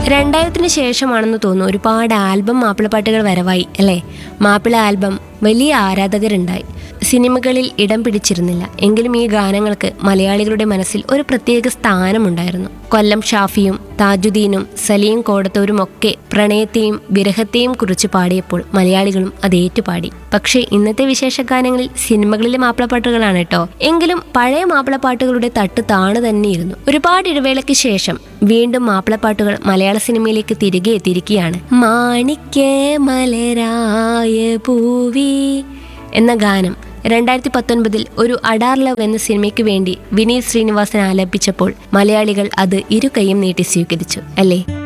2000-ന് ശേഷമാണെന്ന് തോന്നുന്നു ഒരുപാട് ആൽബം മാപ്പിളപ്പാട്ടുകൾ വരവായി അല്ലേ? മാപ്പിള ആൽബം വലിയ ആരാധകരുണ്ടായി. സിനിമകളിൽ ഇടം പിടിച്ചിരുന്നില്ല എങ്കിലും ഈ ഗാനങ്ങൾക്ക് മലയാളികളുടെ മനസ്സിൽ ഒരു പ്രത്യേക സ്ഥാനമുണ്ടായിരുന്നു. കൊല്ലം ഷാഫിയും താജുദ്ദീനും സലീം കോടത്തൂരും ഒക്കെ പ്രണയത്തെയും വിരഹത്തെയും കുറിച്ച് പാടിയപ്പോൾ മലയാളികളും അത് ഏറ്റുപാടി. പക്ഷേ ഇന്നത്തെ വിശേഷ ഗാനങ്ങളിൽ സിനിമകളിലെ മാപ്പിളപ്പാട്ടുകളാണ് കേട്ടോ. എങ്കിലും പഴയ മാപ്പിളപ്പാട്ടുകളുടെ തട്ട് താണു തന്നെയിരുന്നു. ഒരുപാട് ഇടവേളയ്ക്ക് ശേഷം വീണ്ടും മാപ്പിളപ്പാട്ടുകൾ മലയാള സിനിമയിലേക്ക് തിരികെ എത്തിയിരിക്കുകയാണ്. മാണിക്യ മലരായ പൂവി എന്ന ഗാനം 2019 ഒരു അഡാർ ലവ് എന്ന സിനിമയ്ക്ക് വേണ്ടി വിനീത് ശ്രീനിവാസൻ ആലപിച്ചപ്പോൾ മലയാളികൾ അത് ഇരു കൈയും നീട്ടി സ്വീകരിച്ചു അല്ലേ?